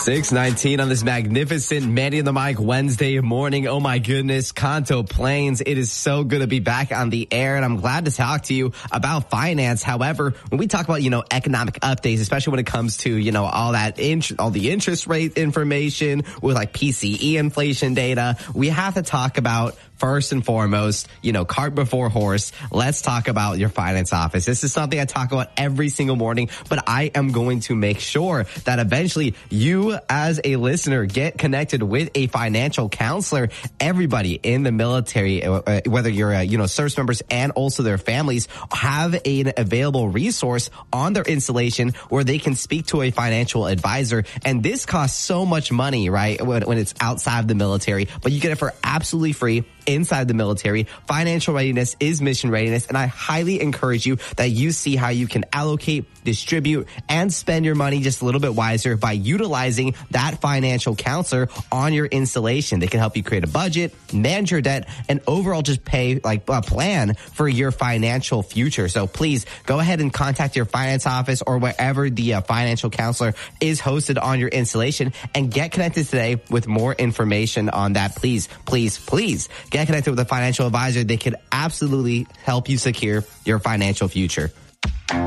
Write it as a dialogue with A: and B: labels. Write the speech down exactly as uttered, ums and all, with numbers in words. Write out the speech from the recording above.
A: six nineteen on this magnificent Manny and the Mic Wednesday morning. Oh my goodness, Kanto Plains. It is so good to be back on the air, and I'm glad to talk to you about finance. However, when we talk about, you know, economic updates, especially when it comes to, you know, all that, int- all the interest rate information with like P C E inflation data, we have to talk about first and foremost, you know, cart before horse. Let's talk about your finance office. This is something I talk about every single morning, but I am going to make sure that eventually you as a listener get connected with a financial counselor. Everybody in the military, uh, whether you're, uh, you know, service members and also their families, have an available resource on their installation where they can speak to a financial advisor. And this costs so much money, right, when, when it's outside of the military, but you get it for absolutely free inside the military. Financial readiness is mission readiness, and I highly encourage you that you see how you can allocate, distribute, and spend your money just a little bit wiser by utilizing that financial counselor on your installation. They can help you create a budget, manage your debt, and overall just pay like a plan for your financial future. So please go ahead and contact your finance office or wherever the uh, financial counselor is hosted on your installation and get connected today with more information on that. Please, please, please get connected with a financial advisor. They can absolutely help you secure your financial future.